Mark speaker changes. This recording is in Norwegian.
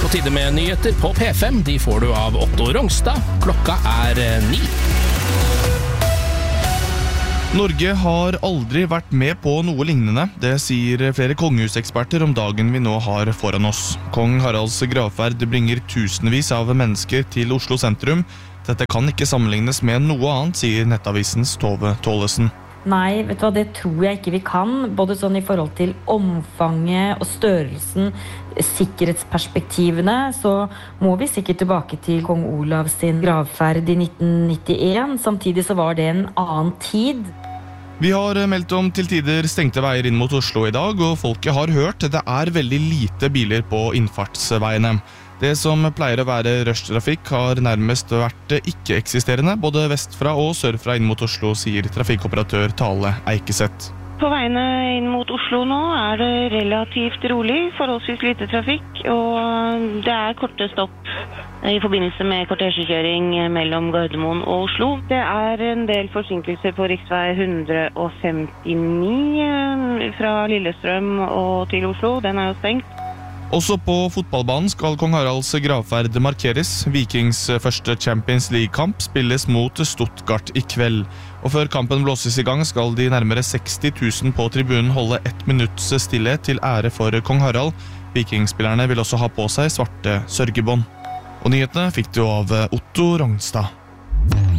Speaker 1: På tide med nyheter på P5. De får du av Otto Rongstad. Klokka er 9.
Speaker 2: Norge har aldri vært med på noe lignende. Det sier flere kongehuseksperter om dagen vi nå har foran oss. Kong Haralds gravferd bringer tusenvis av mennesker til Oslo sentrum. Dette kan ikke sammenlignes med noe annet, sier Nettavisens Tove Tollesen.
Speaker 3: Nei, vet du hva, det tror jeg ikke vi kan. Både sånn i forhold til omfanget og størrelsen, sikkerhetsperspektivene, så må vi sikkert tilbake til kong Olav sin gravferd i 1991. Samtidig så var det en annen tid.
Speaker 2: Vi har meldt om til tider stengte veier inn mot Oslo i dag, og folket har hørt det er veldig lite biler på innfartsveiene. Det som pleier å være rushtrafikk har nærmest vært ikke-eksisterende, både vestfra og sørfra inn mot Oslo, sier trafikkoperatør Tale Eikeseth.
Speaker 4: På veiene inn mot Oslo nå er det relativt rolig, forholdsvis lite trafikk, og det er korte stopp i forbindelse med kortesjekjøring mellom Gardermoen og Oslo. Det er en del forsinkelser på riksvei 159 fra Lillestrøm og til Oslo. Den er jo stengt.
Speaker 2: Også på fotballbanen skal kong Haralds gravferd markeres. Vikings første Champions League-kamp spilles mot Stuttgart i kveld. Og før kampen blåses i gang skal de nærmere 60 000 på tribunen holde 1 minutts stillhet til ære for kong Harald. Vikingspillerne vil også ha på seg svarte sørgebånd. Og nyhetene fikk du av Otto Rongstad.